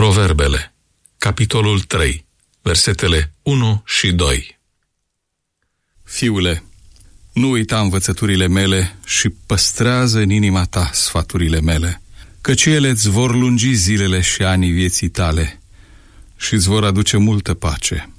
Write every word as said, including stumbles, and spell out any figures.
Proverbele, capitolul trei, versetele unu și doi. Fiule, nu uita învățăturile mele și păstrează în inima ta sfaturile mele, căci ele îți vor lungi zilele și anii vieții tale și îți vor aduce multă pace.